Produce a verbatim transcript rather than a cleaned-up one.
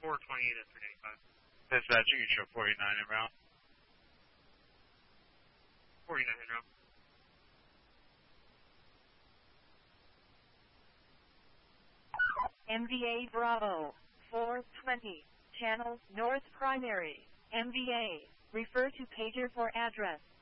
four twenty-eight at three eighty-five. Dispatch, you can show forty-nine en route. forty-nine en route. M V A Bravo, four twenty, channel North Primary. M V A, refer to pager for address.